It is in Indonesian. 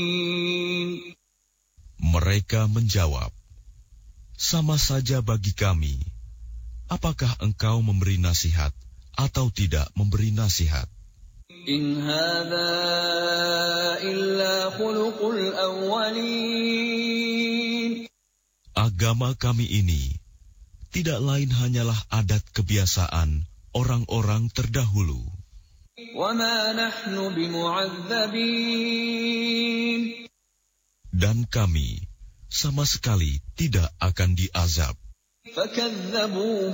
Mereka menjawab, sama saja bagi kami, apakah engkau memberi nasihat atau tidak memberi nasihat. In hadza illa khuluqul awwalin. Agama kami ini tidak lain hanyalah adat kebiasaan orang-orang terdahulu. Wa ma nahnu bimu'adzabin. Dan kami sama sekali tidak akan diazab. Fakadzabuhu